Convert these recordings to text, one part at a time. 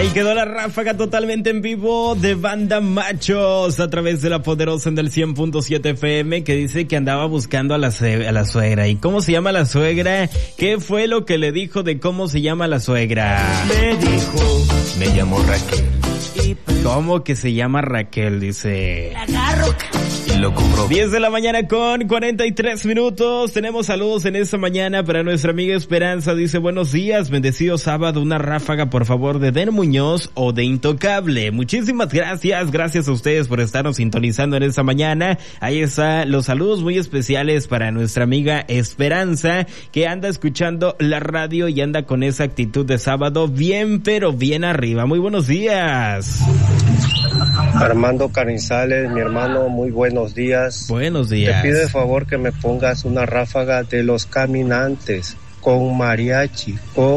Ahí quedó la ráfaga totalmente en vivo de Banda Machos a través de la poderosa en del 100.7 FM, que dice que andaba buscando a la suegra. ¿Y cómo se llama la suegra? ¿Qué fue lo que le dijo de cómo se llama la suegra? Me dijo, me llamo Raquel. ¿Cómo que se llama Raquel? Dice. La agarro. Y lo compró. 10 de la mañana con 43 minutos. Tenemos saludos en esta mañana para nuestra amiga Esperanza. Dice, buenos días, bendecido sábado, una ráfaga por favor de Den Muñoz o de Intocable. Muchísimas gracias a ustedes por estarnos sintonizando en esta mañana. Ahí está los saludos muy especiales para nuestra amiga Esperanza, que anda escuchando la radio y anda con esa actitud de sábado bien, pero bien arriba. Muy buenos días. Armando Carrizales, mi hermano, muy buenos días. Buenos días. Te pido de favor que me pongas una ráfaga de Los Caminantes con mariachi.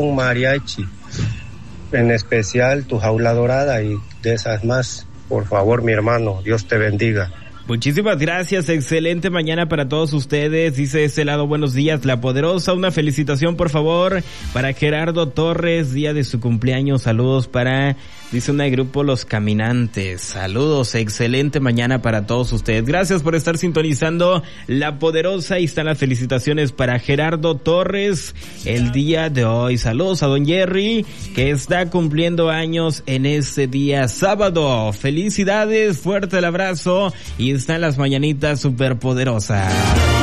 En especial Tu Jaula Dorada y de esas más. Por favor, mi hermano, Dios te bendiga. Muchísimas gracias, excelente mañana para todos ustedes. Dice este lado, buenos días, La Poderosa, una felicitación por favor para Gerardo Torres, día de su cumpleaños, saludos para, dice una grupo Los Caminantes, saludos, excelente mañana para todos ustedes. Gracias por estar sintonizando La Poderosa, y están las felicitaciones para Gerardo Torres el día de hoy. Saludos a don Jerry, que está cumpliendo años en este día sábado. Felicidades, fuerte el abrazo, y están las mañanitas superpoderosas.